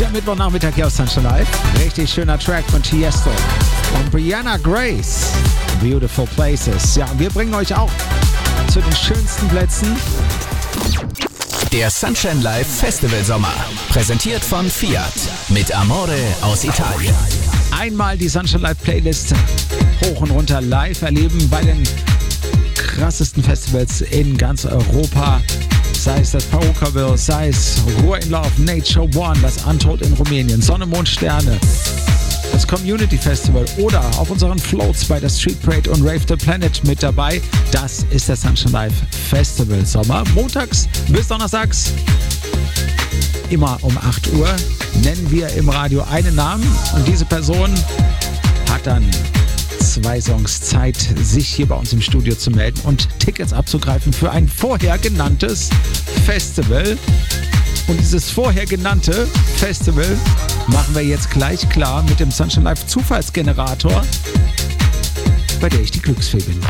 Der Mittwochnachmittag hier auf Sunshine Live. Richtig schöner Track von Tiesto und Brianna Grace. Beautiful Places. Ja, wir bringen euch auch zu den schönsten Plätzen. Der Sunshine Live Festival Sommer. Präsentiert von Fiat. Mit Amore aus Italien. Einmal die Sunshine Live Playlist hoch und runter live erleben bei den krassesten Festivals in ganz Europa. Sei es das Paukaville, sei es Ruhr in Love, Nature One, das Untold in Rumänien, Sonne, Mond, Sterne, das Community Festival oder auf unseren Floats bei der Street Parade und Rave the Planet mit dabei. Das ist der Sunshine Live Festival Sommer. Montags bis donnerstags, immer um 8 Uhr, nennen wir im Radio einen Namen und diese Person hat dann 2 Songs Zeit, sich hier bei uns im Studio zu melden und Tickets abzugreifen für ein vorher genanntes Festival. Und dieses vorher genannte Festival machen wir jetzt gleich klar mit dem Sunshine Live Zufallsgenerator, bei der ich die Glücksfee bin.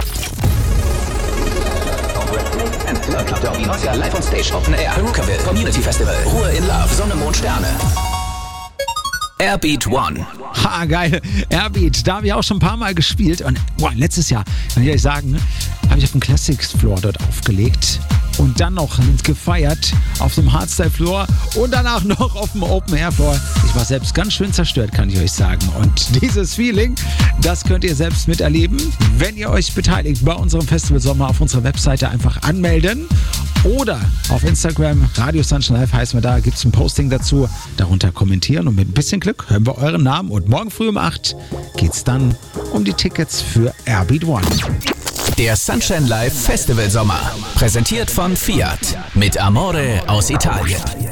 Live on Stage, Open Air, Paukaville, Community Festival, Ruhr in Love, Sonne, Mond, Sterne. Airbeat One. Ha, geil. Airbeat, da habe ich auch schon ein paar Mal gespielt. Und letztes Jahr, kann ich euch sagen, habe ich auf dem Classics Floor dort aufgelegt. Und dann noch gefeiert auf dem Hardstyle-Floor und danach noch auf dem Open-Air-Floor. Ich war selbst ganz schön zerstört, kann ich euch sagen. Und dieses Feeling, das könnt ihr selbst miterleben, wenn ihr euch beteiligt bei unserem Festival Sommer auf unserer Webseite einfach anmelden. Oder auf Instagram, Radio Sunshine Live heißen wir da, gibt es ein Posting dazu, darunter kommentieren und mit ein bisschen Glück hören wir euren Namen und morgen früh um 8 geht's dann um die Tickets für Airbeat One. Der Sunshine Live Festival Sommer, präsentiert von Fiat mit Amore aus Italien.